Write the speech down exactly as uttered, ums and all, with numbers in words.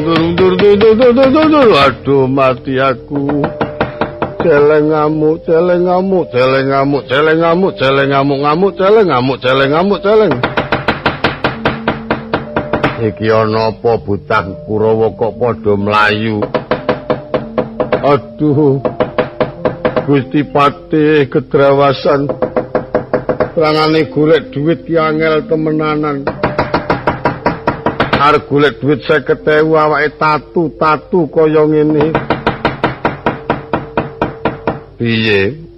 dur dur dur dur dur dur dur aduh mati aku. Celeng ngamuk, celeng ngamuk, celeng ngamuk, celeng ngamuk, celeng ngamuk, ngamuk, celeng ngamuk, celeng ngamuk, celeng. Iki ana apa butah Kurawa kok padha mlayu. Aduh. Gusti Patih kedrawasan. Terangane golek duit ki angel temenanan. Arep golek duit seket ewu awake tatu-tatu kaya ngene. Piye?